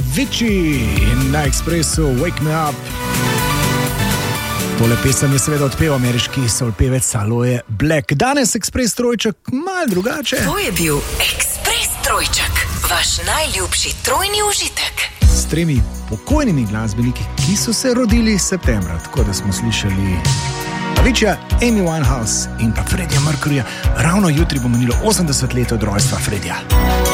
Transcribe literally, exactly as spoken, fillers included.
Avicii in na Expressu Wake Me Up. Tole pesem je seveda odpel ameriški soulpevec Aloe Black. Danes Ekspres trojček malo drugače. To je bil Ekspres trojček, vaš najljubši trojni užitek. S tremi pokojnimi glasbeniki, ki so se rodili septembra, tako da smo slišali Avicii, Amy Winehouse in pa Freddija Mercuryja. Ravno jutri bo minilo osemdeset let od rojstva Freddija.